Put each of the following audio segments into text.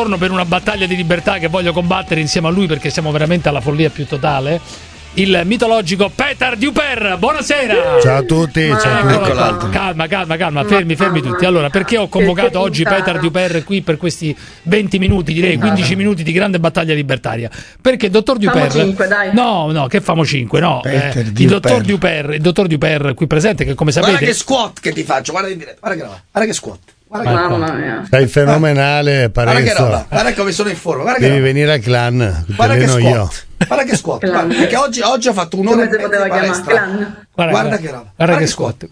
ritorno per una battaglia di libertà che voglio combattere insieme a lui, perché siamo veramente alla follia più totale. Il mitologico Petar Duper. Buonasera. Ciao a tutti. Calma, fermi tutti. Allora, perché ho convocato oggi Petar Duper qui per questi 20 minuti, direi 15 minuti di grande battaglia libertaria? Perché il dottor Duper, famo 5, dai. No, che famo 5, no. Il dottor Duper qui presente, che come sapete, guarda che squat che ti faccio, guarda in diretta, guarda che squat. Mamma mia. Sei fenomenale, Parenzo. Guarda che roba, guarda come sono in forma. Devi venire al clan. Guarda che squat. Io. Guarda che squat. Perché oggi ho fatto un'ora Come si poteva chiamare? Clan. Guarda che roba. Guarda che squat.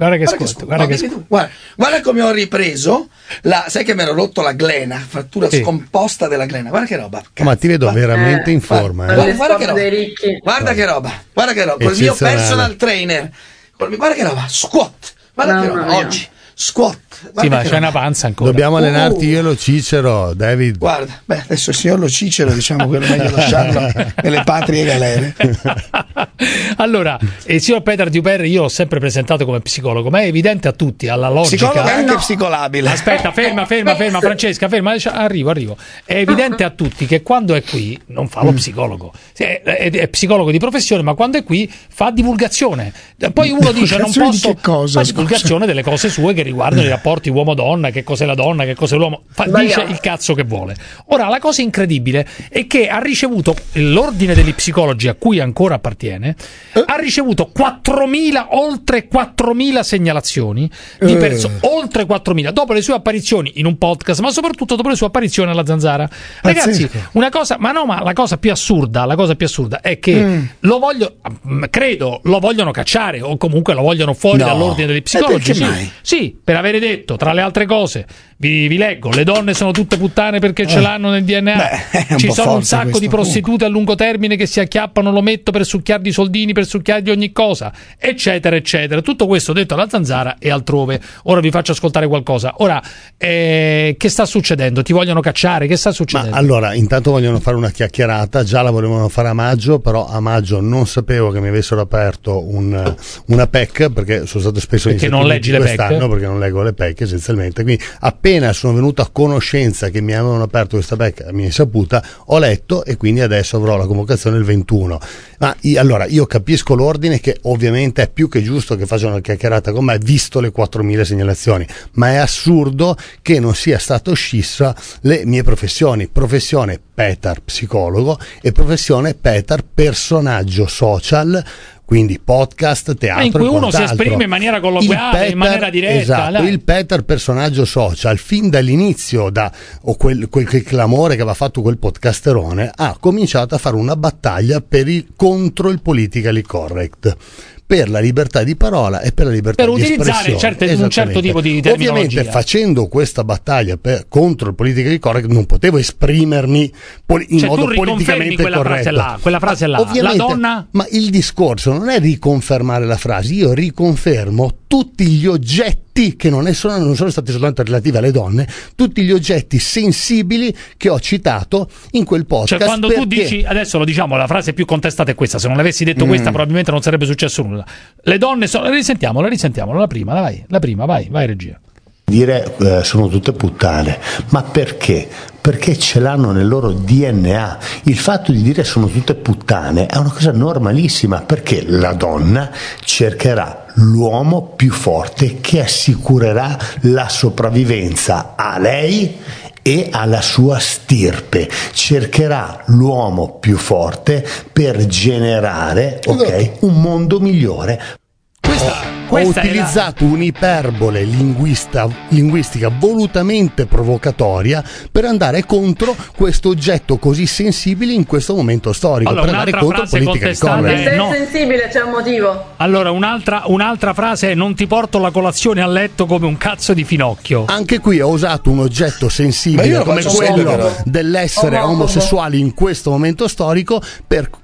Guarda come ho ripreso. Sai che mi ero rotto la glena, frattura scomposta della glena. Guarda che roba. Ma ti vedo veramente in forma. Guarda che roba. Guarda che roba. Guarda che roba. Col mio personal trainer. Guarda che roba. Squat. Guarda che roba. Oggi. Squat. Sì, ma c'è una panza ancora. Dobbiamo allenarti io e lo Cicero, David. Guarda, adesso il signor Lo Cicero, diciamo che è meglio lasciarlo nelle patrie galere. Allora, il signor Petar Duper io l'ho sempre presentato come psicologo, ma è evidente a tutti, alla logica. Psicologo è anche psicolabile. Aspetta, ferma, Francesca, ferma, arrivo. È evidente a tutti che quando è qui non fa lo psicologo. È psicologo di professione, ma quando è qui fa divulgazione. Poi uno dice non posso. Di che cosa? Fa divulgazione delle cose sue che riguardano i rapporti uomo-donna, che cos'è la donna, che cos'è l'uomo, dice il cazzo che vuole. Ora, la cosa incredibile è che ha ricevuto l'ordine degli psicologi a cui ancora appartiene, ha ricevuto oltre 4.000 segnalazioni di persone, oltre 4.000, dopo le sue apparizioni in un podcast, ma soprattutto dopo le sue apparizioni alla Zanzara. Ragazzi, ma la cosa più assurda è che lo vogliono cacciare, o comunque lo vogliono fuori dall'ordine degli psicologi. Sì, per avere detto, tra le altre cose, vi leggo, le donne sono tutte puttane perché ce l'hanno nel DNA. Ci sono un sacco di prostitute a lungo termine che si acchiappano l'ometto per succhiardi i soldini, per succhiardi ogni cosa, eccetera eccetera. Tutto questo detto alla Zanzara e altrove. Ora vi faccio ascoltare qualcosa. Ora, che sta succedendo? Ti vogliono cacciare? Che sta succedendo? Ma allora, intanto vogliono fare una chiacchierata. Già la volevano fare a maggio, però a maggio non sapevo che mi avessero aperto una PEC, perché sono stato spesso perché non leggi le PEC? Perché non leggo le PEC essenzialmente. Quindi appena sono venuto a conoscenza che mi avevano aperto questa PEC a mia insaputa, ho letto e quindi adesso avrò la convocazione il 21. Ma allora io capisco l'ordine, che ovviamente è più che giusto che facciano una chiacchierata con me visto le 4.000 segnalazioni, ma è assurdo che non sia stata scissa le mie professione Petar psicologo e professione Petar personaggio social, quindi podcast, teatro, in cui uno si esprime in maniera colloquiale, in maniera diretta. Esatto, il Petar personaggio social, fin dall'inizio, quel clamore che aveva fatto quel podcasterone, ha cominciato a fare una battaglia contro il politically correct, per la libertà di parola e per la libertà di espressione, utilizzare un certo tipo di terminologia. Ovviamente, facendo questa battaglia contro il politically correct, non potevo esprimermi in modo politicamente corretto. Quella frase là, ovviamente, la donna. Ma il discorso non è riconfermare la frase, io riconfermo tutti gli oggetti che non sono stati soltanto relativi alle donne, tutti gli oggetti sensibili che ho citato in quel podcast. Cioè, quando tu dici, adesso lo diciamo, la frase più contestata è questa, se non l'avessi detto questa probabilmente non sarebbe successo nulla. Le donne sono, la risentiamo, la prima, vai regia. Dire sono tutte puttane, ma perché? Perché ce l'hanno nel loro DNA. Il fatto di dire sono tutte puttane è una cosa normalissima, perché la donna cercherà l'uomo più forte che assicurerà la sopravvivenza a lei e alla sua stirpe, cercherà l'uomo più forte per generare un mondo migliore. Ho utilizzato un'iperbole linguistica volutamente provocatoria per andare contro questo oggetto così sensibile in questo momento storico. Allora, per andare contro politica di correct. Se è sensibile c'è un motivo. Allora, un'altra frase è: non ti porto la colazione a letto come un cazzo di finocchio. Anche qui ho usato un oggetto sensibile come quello dell'essere omosessuali in questo momento storico per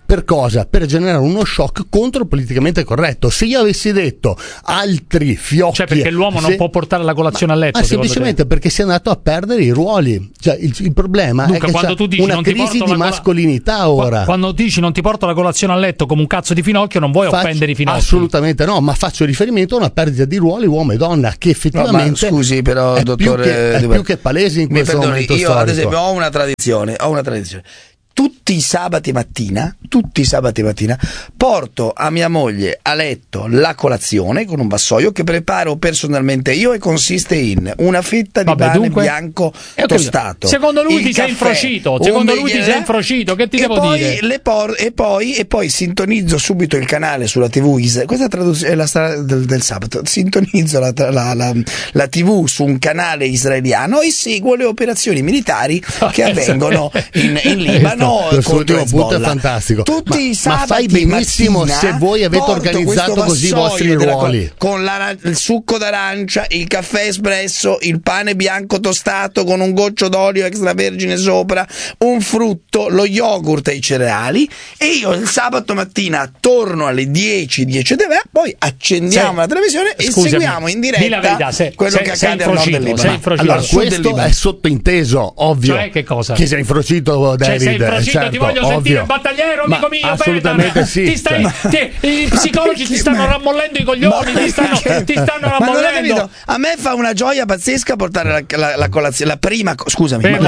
Per cosa? Per generare uno shock contro il politicamente corretto. Se io avessi detto altri fiocchi, cioè perché l'uomo non può portare la colazione a letto, ma semplicemente perché si è andato a perdere i ruoli. Cioè, il problema dunque, è che quando c'è tu dici una non ti crisi porto di mascolinità ora. Quando dici non ti porto la colazione a letto come un cazzo di finocchio, non vuoi offendere i finocchi. Assolutamente no, ma faccio riferimento a una perdita di ruoli uomo e donna che effettivamente scusi però, è dottore, più che palese in questo momento io storico. Ad esempio ho una tradizione. Tutti i sabati mattina porto a mia moglie a letto la colazione con un vassoio che preparo personalmente io e consiste in una fetta di pane bianco tostato. Secondo lui ti sei infrocito, che ti devo dire? E poi sintonizzo subito il canale sulla TV. Questa traduzione è la storia del sabato. Sintonizzo la TV su un canale israeliano e seguo le operazioni militari che avvengono in Libano. Questo ultimo punto è fantastico. Tutti i sabati ma fai benissimo mattina, se voi avete organizzato così i vostri ruoli. Con il succo d'arancia, il caffè espresso, il pane bianco tostato con un goccio d'olio extravergine sopra, un frutto, lo yogurt e i cereali, e io il sabato mattina torno alle 10, poi accendiamo la televisione e seguiamo in diretta quello che accade al nord del Libano. Allora, questo è sottointeso, ovvio. Cioè, che cosa? Che sei infrocito, David. Sei infrocito, certo, ti voglio sentire, battagliero, amico mio. Assolutamente sì. I psicologi ti stanno rammollendo i coglioni, ti stanno rammollendo. A me fa una gioia pazzesca portare la colazione, la prima colazione.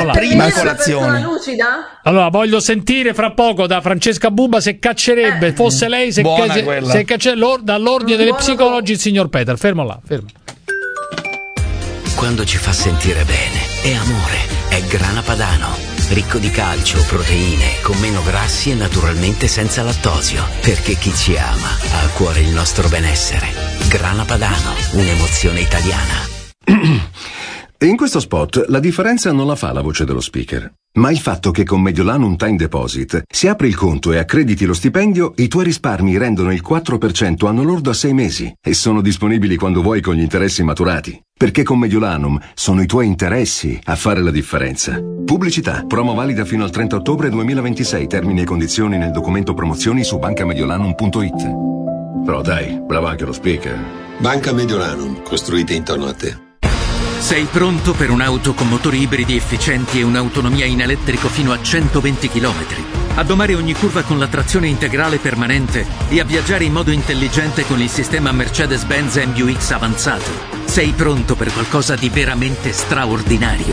Allora, voglio sentire fra poco da Francesca Bubba se caccerebbe, fosse lei, se caccerebbe dall'ordine delle psicologi il signor Peter. Fermo là, fermo. Quando ci fa sentire bene, è amore, è Grana Padano. Ricco di calcio, proteine, con meno grassi e naturalmente senza lattosio. Perché chi ci ama ha a cuore il nostro benessere. Grana Padano, un'emozione italiana. In questo spot la differenza non la fa la voce dello speaker, ma il fatto che con Mediolanum Time Deposit, se apri il conto e accrediti lo stipendio, i tuoi risparmi rendono il 4% anno lordo a 6 mesi e sono disponibili quando vuoi con gli interessi maturati. Perché con Mediolanum sono i tuoi interessi a fare la differenza. Pubblicità. Promo valida fino al 30 ottobre 2026. Termini e condizioni nel documento promozioni su bancamediolanum.it. Però dai, bravo anche lo speaker. Banca Mediolanum, costruite intorno a te. Sei pronto per un'auto con motori ibridi efficienti e un'autonomia in elettrico fino a 120 km? A domare ogni curva con la trazione integrale permanente e a viaggiare in modo intelligente con il sistema Mercedes-Benz MBUX avanzato. Sei pronto per qualcosa di veramente straordinario.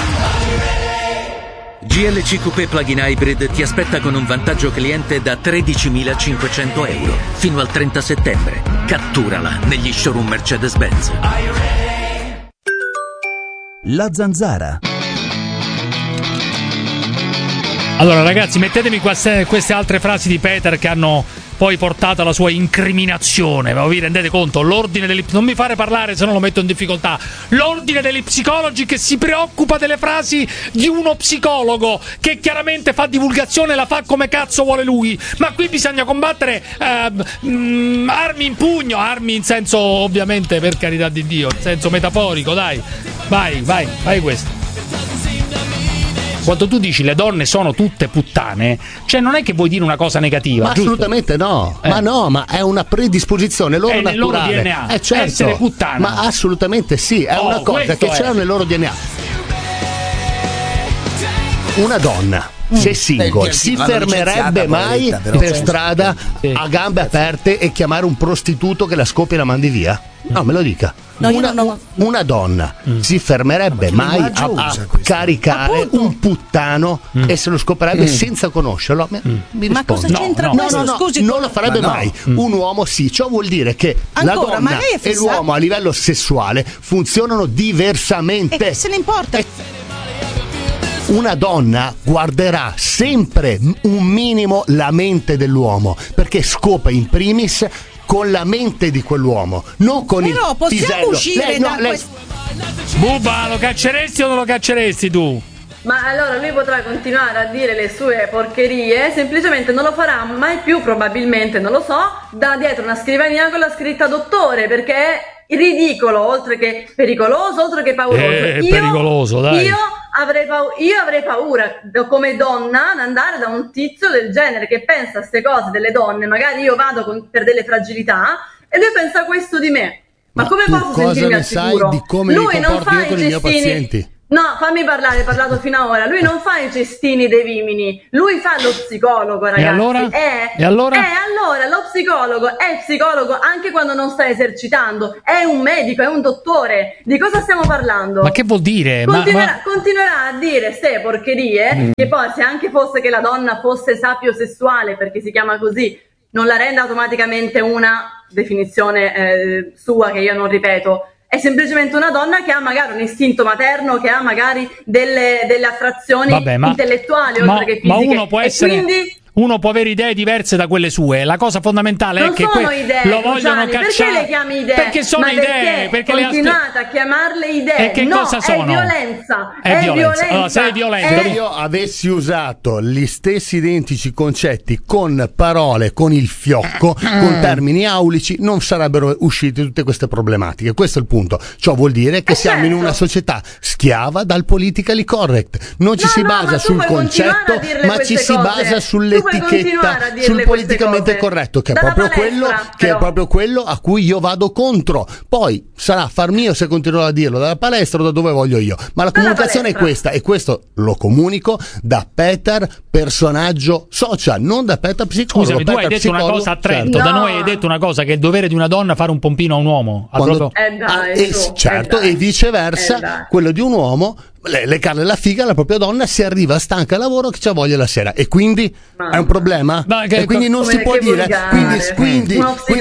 GLC Coupé Plug-in Hybrid ti aspetta con un vantaggio cliente da 13.500 euro fino al 30 settembre. Catturala negli showroom Mercedes-Benz. La Zanzara. Allora ragazzi, mettetemi queste altre frasi di Peter che hanno poi portato alla sua incriminazione. Ma vi rendete conto? L'ordine degli... Non mi fare parlare, se no lo metto in difficoltà. L'ordine degli psicologi che si preoccupa delle frasi di uno psicologo che chiaramente fa divulgazione e la fa come cazzo vuole lui. Ma qui bisogna combattere armi in pugno, armi in senso, ovviamente, per carità di Dio, in senso metaforico, dai. Vai questo. Quando tu dici le donne sono tutte puttane, cioè non è che vuoi dire una cosa negativa, ma giusto? assolutamente no. Ma è una predisposizione loro naturale. Nel loro DNA. Certo. Essere puttana. Ma assolutamente sì, è una cosa che c'era nel loro DNA. Una donna, se single, si fermerebbe mai per strada a gambe aperte e chiamare un prostituto che la scoppia e la mandi via? No, me lo dica. Una donna si fermerebbe mai a caricare un puttano e se lo scoperebbe senza conoscerlo? Mi ma cosa c'entra questo? No, scusi, non lo farebbe mai. Un uomo sì, ciò vuol dire che ancora, la donna e l'uomo a livello sessuale funzionano diversamente. E che se ne importa? Una donna guarderà sempre un minimo la mente dell'uomo, perché scopa in primis con la mente di quell'uomo, non con il pisello. Possiamo uscire da Bubba, lo cacceresti o non lo cacceresti tu? Ma allora lui potrà continuare a dire le sue porcherie, semplicemente non lo farà mai più, probabilmente, non lo so, da dietro una scrivania con la scritta dottore, perché ridicolo, oltre che pericoloso, oltre che pauroso. Pericoloso, dai. Io avrei paura come donna ad andare da un tizio del genere che pensa a queste cose delle donne. Magari io vado per delle fragilità e lui pensa questo di me. Ma come posso sentirmi al sicuro? Cosa ne sai di come mi comporto io con i miei pazienti? No, fammi parlare, hai parlato fino ad ora. Lui non fa i cestini dei vimini, lui fa lo psicologo, ragazzi. E allora? E allora lo psicologo è psicologo anche quando non sta esercitando, è un medico, è un dottore. Di cosa stiamo parlando? Ma che vuol dire? Continuerà a dire ste porcherie, che poi se anche fosse che la donna fosse sapiosessuale, perché si chiama così, non la rende automaticamente una definizione sua che io non ripeto. È semplicemente una donna che ha magari un istinto materno, che ha magari delle attrazioni intellettuali oltre che fisiche. Ma uno può essere... quindi uno può avere idee diverse da quelle sue. La cosa fondamentale è che lo vogliono cacciare. Perché le chiami idee? Perché sono idee. Perché continuate a chiamarle idee. E che cosa sono? È violenza. È violenza. Allora, se è violento, se io avessi usato gli stessi identici concetti con parole, con il fiocco, con termini aulici, non sarebbero uscite tutte queste problematiche. Questo è il punto. Ciò vuol dire che siamo in una società schiava dal politically correct. Non ci si basa sul concetto, ma ci si basa sulle etichetta, sul politicamente corretto, che è proprio quello a cui io vado contro. Poi sarà far mio se continuerò a dirlo dalla palestra o da dove voglio io, ma la comunicazione è questa, e questo lo comunico da Peter personaggio social, non da Peter psicologo. Scusami, tu hai detto una cosa a Trento, da noi hai detto una cosa, che è il dovere di una donna fare un pompino a un uomo. E viceversa, quello di un uomo lecarle la figa alla propria donna se arriva stanca al lavoro che c'ha voglia la sera, e quindi è un problema, e quindi non si può dire quindi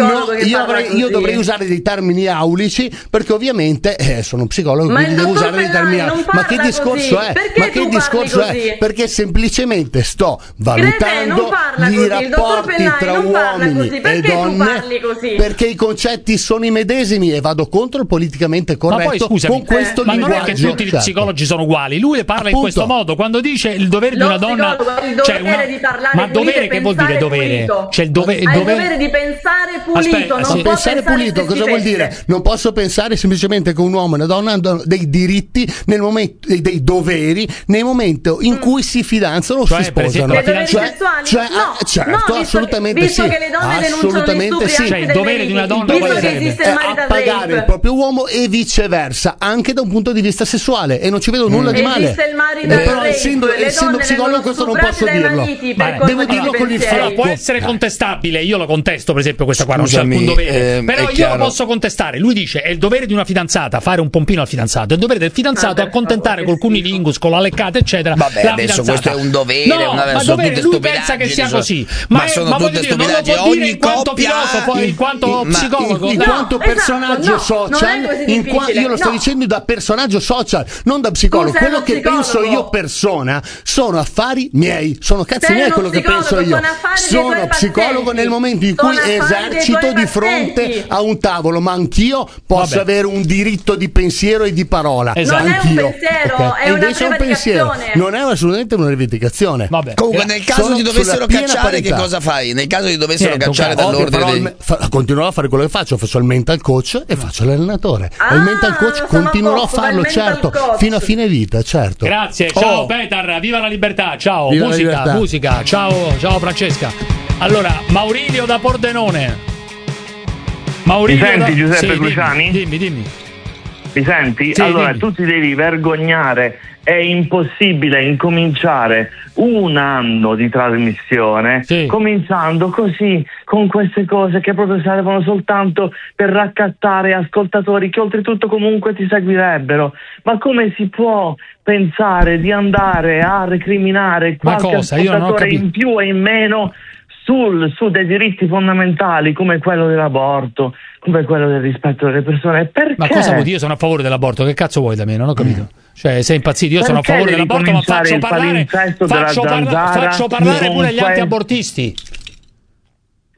io dovrei usare dei termini aulici, perché ovviamente sono psicologo, quindi devo usare dei termini aulici. Ma che discorso è? Perché semplicemente sto valutando i rapporti tra uomini e donne, perché i concetti sono i medesimi e vado contro il politicamente corretto. Ma poi, scusami, con questo ma linguaggio. Non è che tutti gli psicologi sono uguali. Lui le parla in questo modo quando dice il dovere di una donna, il dovere di parlare, ma dovere che vuol dire dovere? Cioè il dovere di pensare pulito. Non pensare pulito cosa vuol dire? Non posso pensare semplicemente che un uomo e una donna hanno dei diritti nel momento, dei doveri nel momento in cui si fidanzano o si sposano. Certo, assolutamente visto sì. che le donne Assolutamente sì. Cioè il dovere di una donna a pagare il proprio uomo e viceversa, anche da un punto di vista sessuale, e non ci vedo nulla di male. Però essendo psicologo questo non posso dirlo. Devo dirlo con il fiocco. Può essere contestabile, io lo contesto, per esempio questa qua non c'è alcun dovere, però io lo posso contestare. Lui dice è il dovere di una fidanzata fare un pompino al fidanzato, è il dovere del fidanzato accontentare col cunilingus, con la leccata eccetera. Vabbè, adesso questo è un dovere, ma dovere, lui pensa che sia così, ma sono tutte stupidaggini. Ogni filosofo, in quanto psicologo, in quanto personaggio social, io lo sto dicendo da personaggio social, non da psicologo. Quello che penso io persona sono affari miei, sono cazzi miei quello che penso io. Sono psicologo nel momento in cui esercito di fronte a un tavolo, ma anch'io posso avere un diritto di pensiero e di parola. Non è un pensiero, è una prevaricazione. Non è assolutamente una rivendicazione. Comunque nel caso ti dovessero cacciare, che cosa fai? Nel caso ti dovessero cacciare dall'ordine continuerò a fare quello che faccio il mental coach e faccio l'allenatore. Il mental coach continuerò a farlo, certo, fino a fine vita, certo. Grazie, ciao Petar, viva la libertà, ciao, viva musica, ciao Francesca. Allora, Maurilio da Pordenone. Mi senti Giuseppe Cruciani? Dimmi. Mi senti? Sì, allora, dimmi. tu ti devi vergognare, è impossibile incominciare un anno di trasmissione cominciando così, con queste cose che proprio servono soltanto per raccattare ascoltatori che oltretutto comunque ti seguirebbero. Ma come si può pensare di andare a recriminare qualche ascoltatore in più e in meno su dei diritti fondamentali come quello dell'aborto, come quello del rispetto delle persone? Perché? Ma cosa vuoi dire? Io sono a favore dell'aborto, che cazzo vuoi da me? Non ho capito. Cioè, sei impazzito? Io sono a favore dell'aborto, ma faccio parlare pure gli antiabortisti.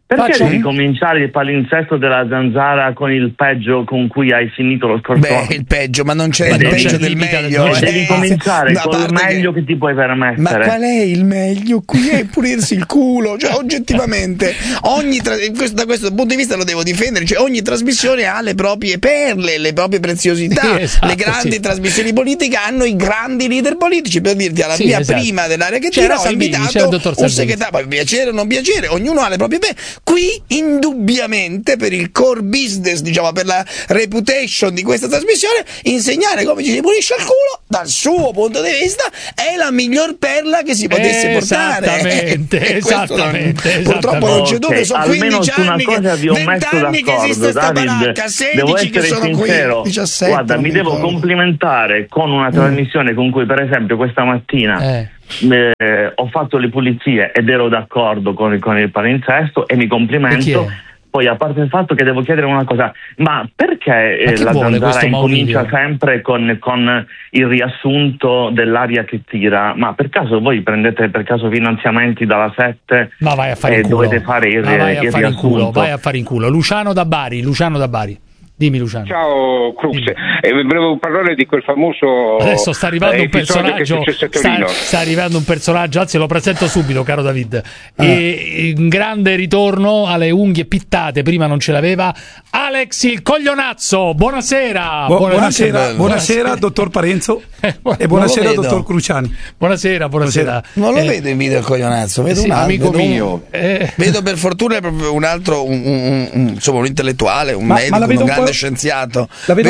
Perché devi cominciare il palinsesto della Zanzara con il peggio con cui hai finito lo scorso anno? Il peggio, ma non c'è il peggio del meglio. Devi cominciare col meglio che ti puoi permettere. Ma qual è il meglio? Qui è pulirsi il culo, cioè oggettivamente da questo punto di vista lo devo difendere, cioè ogni trasmissione ha le proprie perle, le proprie preziosità. Esatto, le grandi trasmissioni politiche hanno i grandi leader politici. Per dirti, alla mia prima dell'area che tira ho invitato un segretario, poi piacere o non piacere, ognuno ha le proprie perle. Qui indubbiamente per il core business, diciamo, per la reputation di questa trasmissione, insegnare come ci si pulisce il culo dal suo punto di vista è la miglior perla che si potesse portare. Esattamente. Purtroppo non c'è dubbio, sono 15 anni, 20 anni che esiste sta baracca, 16 che sono sincero, qui, 17. Guarda, mi devo complimentare con una trasmissione con cui, per esempio, questa mattina ho fatto le pulizie ed ero d'accordo con il palinsesto, e mi complimento. Poi, a parte il fatto che devo chiedere una cosa, ma perché la Zanzara incomincia sempre con il riassunto dell'aria che tira? Ma per caso voi prendete finanziamenti dalla 7 e dovete fare il riassunto? Vai a fare in culo. Luciano da Bari. Dimmi, Luciano. Ciao Crux, volevo parlare di quel famoso. Adesso sta arrivando un personaggio. Sta arrivando un personaggio, anzi lo presento subito, caro David. Un grande ritorno alle unghie pittate, prima non ce l'aveva. Alex il Coglionazzo, buonasera. Buonasera, dottor Parenzo. E buonasera, dottor Cruciani. Buonasera. Non lo vedo in video il Coglionazzo, vedo un altro, amico mio. Vedo per fortuna proprio un altro, insomma, un intellettuale, un medico, un grande scienziato.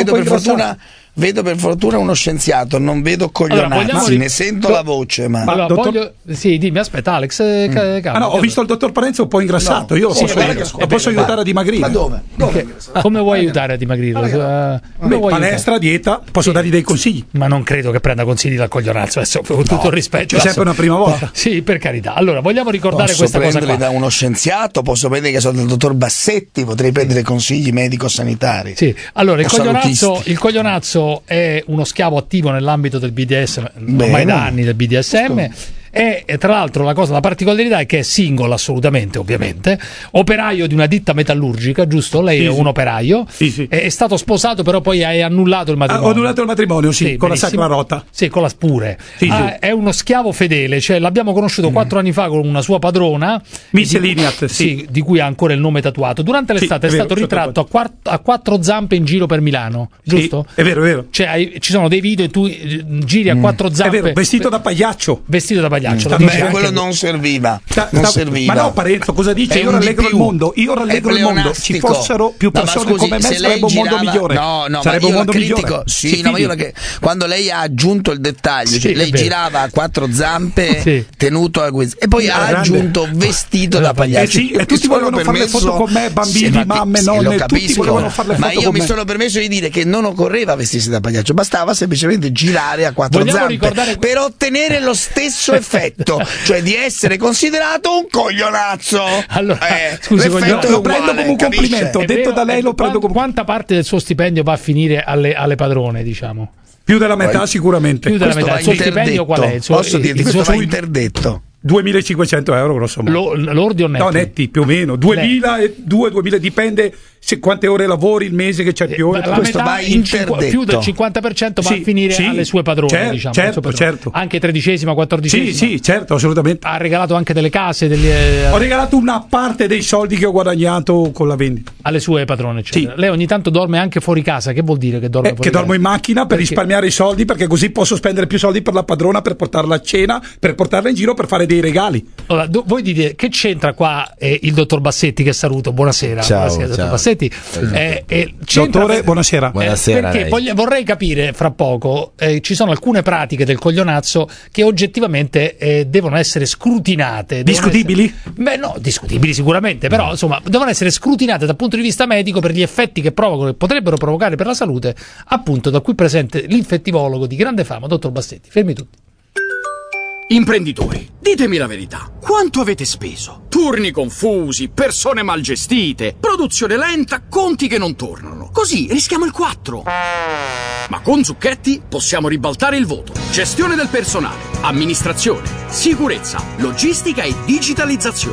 Vedo per fortuna uno scienziato, non vedo Coglionazzi, ne sento la voce. Sì, dimmi, aspetta, Alex. Ho visto il dottor Parenzo un po' ingrassato. Io posso aiutare a dimagrire. Ma dove? Come vuoi aiutare a dimagrire? Palestra, dieta, posso dargli dei consigli. Ma non credo che prenda consigli dal Coglionazzo, adesso, con tutto il rispetto. C'è sempre una prima volta. Sì, per carità. Allora, vogliamo ricordare questa cosa qua. Posso prendere da uno scienziato, posso prendere che sono del dottor Bassetti, potrei prendere consigli medico-sanitari. Sì, allora il Coglionazzo è uno schiavo attivo nell'ambito del BDSM, ormai da anni del BDSM. E tra l'altro la particolarità è che è single, assolutamente, ovviamente, operaio di una ditta metallurgica, giusto? Lei è un operaio, è stato sposato, però poi hai annullato il matrimonio. Ho annullato il matrimonio, con la sacra rota. Sì, con la spure. È uno schiavo fedele, cioè l'abbiamo conosciuto 4 anni fa con una sua padrona, di cui ha ancora il nome tatuato. Durante l'estate è stato ritratto a 4 zampe in giro per Milano, giusto? È vero. Cioè, ci sono dei video e tu giri a 4 zampe. È vero, vestito da pagliaccio. Quello non serviva. Ma no, Parenzo, cosa dice? Io rallegro il mondo. Ci fossero più persone come me, sarebbe un mondo migliore. Sarebbe un mondo migliore. Quando lei ha aggiunto il dettaglio, lei girava a 4 zampe tenuto a guisa, e poi ha aggiunto vestito da pagliaccio. E tutti volevano fare le foto con me, bambini, mamme, nonne, tutti volevano fare le foto con me. Ma io mi sono permesso di dire che non occorreva vestirsi da pagliaccio, bastava semplicemente girare a 4 zampe per ottenere lo stesso effetto, cioè di essere considerato un coglionazzo. Allora, scusi, lo prendo come un complimento. Detto da lei, lo prendo come. Quanta parte del suo stipendio va a finire alle padrone, diciamo? Più della metà, sicuramente. Più della metà. Il suo stipendio qual è? Posso dirti, questo va interdetto. 2.500 euro grosso modo. Lordi o netti? No, netti più o meno. 2.000, dipende quante ore lavori il mese che c'è più. Questo va interdetto. Più del 50% va a finire alle sue padrone, diciamo. Certo. Anche 13esima, 14esima. Sì, certo, assolutamente. Ha regalato anche delle case. Ho regalato una parte dei soldi che ho guadagnato con la vendita. Alle sue padrone, eccetera. Lei ogni tanto dorme anche fuori casa. Che vuol dire che dorme fuori casa? Che dormo in macchina per risparmiare i soldi, perché così posso spendere più soldi per la padrona, per portarla a cena, per portarla in giro, per fare dei regali. Allora, voi dite che c'entra qua il dottor Bassetti, che saluto, buonasera. Buonasera, dottor Bassetti. Dottore, buonasera. Perché vorrei capire fra poco, ci sono alcune pratiche del coglionazzo che oggettivamente devono essere scrutinate. Discutibili? Discutibili sicuramente, però insomma devono essere scrutinate dal punto di vista medico per gli effetti che potrebbero provocare per la salute, appunto, da qui presente l'infettivologo di grande fama, dottor Bassetti. Fermi tutti. Imprenditori, ditemi la verità. Quanto avete speso? Turni confusi, persone mal gestite, produzione lenta, conti che non tornano. Così rischiamo il 4. Ma con Zucchetti possiamo ribaltare il voto. Gestione del personale, amministrazione, sicurezza, logistica e digitalizzazione.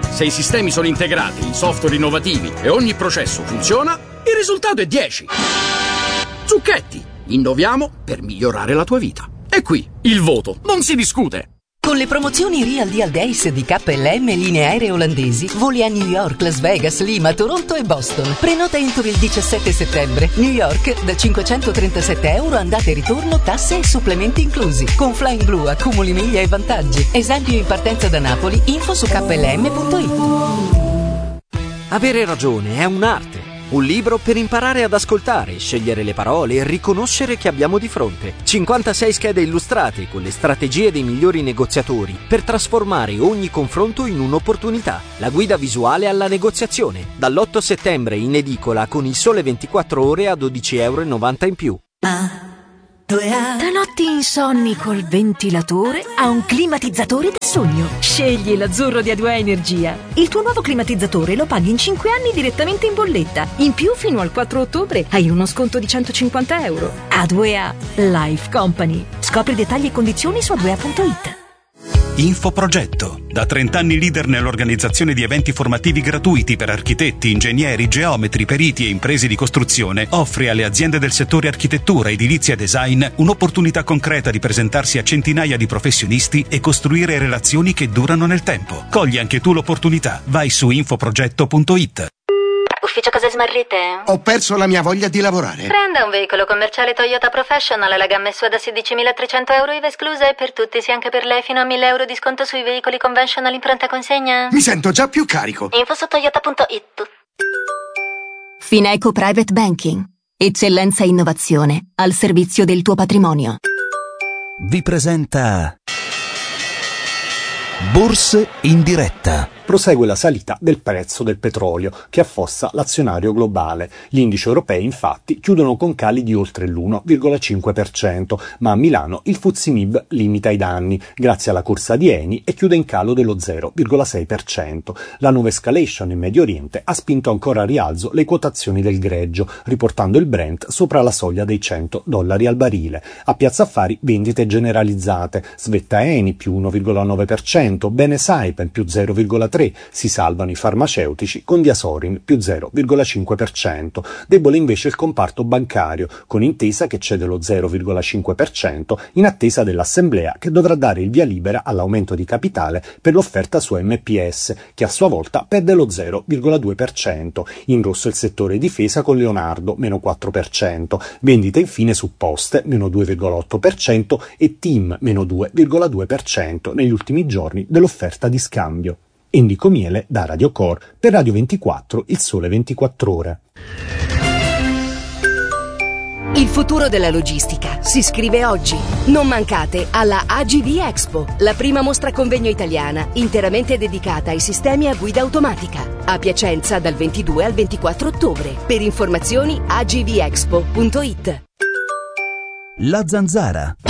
Se i sistemi sono integrati, i software innovativi e ogni processo funziona, il risultato è 10. Zucchetti, innoviamo per migliorare la tua vita. E qui, il voto, non si discute. Con le promozioni Real Deal Days di KLM e linee aeree olandesi, voli a New York, Las Vegas, Lima, Toronto e Boston. Prenota entro il 17 settembre. New York da €537 andata e ritorno, tasse e supplementi inclusi. Con Flying Blue accumuli miglia e vantaggi. Esempio in partenza da Napoli, info su klm.it. Avere ragione è un'arte. Un libro per imparare ad ascoltare, scegliere le parole e riconoscere chi abbiamo di fronte. 56 schede illustrate con le strategie dei migliori negoziatori per trasformare ogni confronto in un'opportunità. La guida visuale alla negoziazione. Dall'8 settembre in edicola con Il Sole 24 Ore a €12,90 in più. Da notti insonni col ventilatore a un climatizzatore da sogno. Scegli l'azzurro di A2A Energia. Il tuo nuovo climatizzatore lo paghi in 5 anni direttamente in bolletta. In più, fino al 4 ottobre hai uno sconto di €150. A2A Life Company. Scopri dettagli e condizioni su a2a.it. Infoprogetto, da 30 anni leader nell'organizzazione di eventi formativi gratuiti per architetti, ingegneri, geometri, periti e imprese di costruzione, offre alle aziende del settore architettura, edilizia e design un'opportunità concreta di presentarsi a centinaia di professionisti e costruire relazioni che durano nel tempo. Cogli anche tu l'opportunità. Vai su infoprogetto.it. Ufficio cose smarrite? Ho perso la mia voglia di lavorare. Prenda un veicolo commerciale Toyota Professional, la gamma SUA da €16.300 IVA esclusa e per tutti, sia anche per lei, fino a €1.000 di sconto sui veicoli conventional in pronta consegna. Mi sento già più carico. Info su toyota.it. Fineco Private Banking. Eccellenza e innovazione al servizio del tuo patrimonio. Vi presenta Borse in diretta. Prosegue la salita del prezzo del petrolio, che affossa l'azionario globale. Gli indici europei, infatti, chiudono con cali di oltre l'1,5%, ma a Milano il FTSE MIB limita i danni, grazie alla corsa di Eni, e chiude in calo dello 0,6%. La nuova escalation in Medio Oriente ha spinto ancora a rialzo le quotazioni del greggio, riportando il Brent sopra la soglia dei $100 al barile. A Piazza Affari vendite generalizzate, svetta Eni più 1,9%, bene Saipem più 0,3%, si salvano i farmaceutici con Diasorin più 0,5%. Debole invece il comparto bancario, con Intesa che cede lo 0,5% in attesa dell'assemblea che dovrà dare il via libera all'aumento di capitale per l'offerta su MPS, che a sua volta perde lo 0,2%. In rosso il settore difesa con Leonardo meno 4%, vendite infine su Poste meno 2,8% e TIM meno 2,2% negli ultimi giorni dell'offerta di scambio. Enrico Miele da Radio Core per Radio 24, Il Sole 24 Ore. Il futuro della logistica si scrive oggi. Non mancate alla AGV Expo, la prima mostra convegno italiana interamente dedicata ai sistemi a guida automatica. A Piacenza dal 22 al 24 ottobre. Per informazioni agvexpo.it. La Zanzara.